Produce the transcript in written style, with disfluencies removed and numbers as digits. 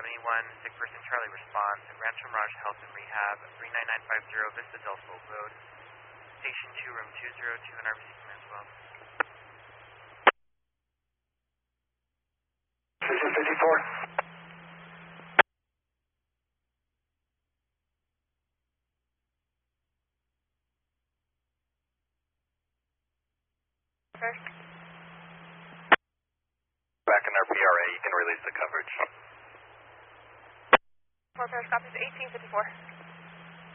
71, sick person Charlie response, Rancho Mirage Health and Rehab, 39950 Vista del Sol Road, Station 2, Room 202, and RBC command as well. Station 54. Back in our PRA, you can release the coverage. 4 Parish copies 1854.